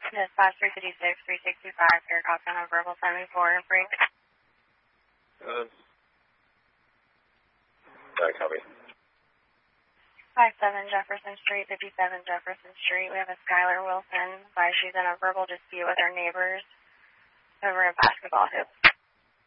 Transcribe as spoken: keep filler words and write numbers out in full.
Dispatch three fifty-six, three sixty-five, Air Cox on a verbal seventy-four, break. Uh, Sorry, copy. five seven Jefferson Street, fifty-seven Jefferson Street. We have a Skylar Wilson. By she's in a verbal dispute with her neighbors over a basketball hoop.